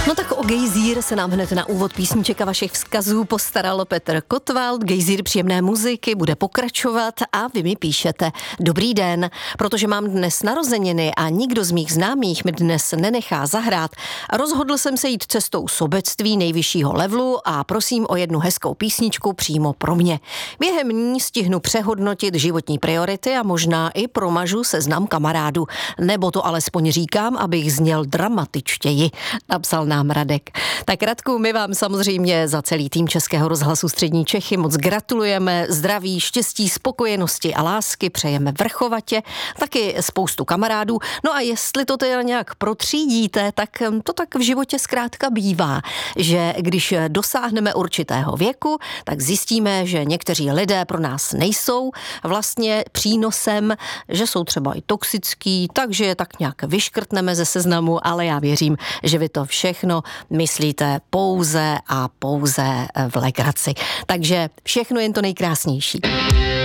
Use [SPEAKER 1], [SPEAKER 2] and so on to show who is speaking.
[SPEAKER 1] No tak o Gejzír se nám hned na úvod písniček a vašich vzkazů postaral Petr Kotwald. Gejzír příjemné muziky bude pokračovat a vy mi píšete: dobrý den, protože mám dnes narozeniny a nikdo z mých známých mi dnes nenechá zahrát. Rozhodl jsem se jít cestou sobectví nejvyššího levelu a prosím o jednu hezkou písničku přímo pro mě. Během ní stihnu přehodnotit životní priority a možná i promažu seznam kamarádů. Nebo to alespoň říkám, abych zněl dramatičtěji, napsal nám Radek. Tak Radku, my vám samozřejmě za celý tým Českého rozhlasu Střední Čechy moc gratulujeme, zdraví, štěstí, spokojenosti a lásky přejeme vrchovatě, taky spoustu kamarádů. No a jestli to teda nějak protřídíte, tak to tak v životě zkrátka bývá, že když dosáhneme určitého věku, tak zjistíme, že někteří lidé pro nás nejsou vlastně přínosem, že jsou třeba i toxický, takže je tak nějak vyškrtneme ze seznamu, ale já věřím, že vy to všechno myslíte pouze a pouze v legraci. Takže všechno jen to nejkrásnější.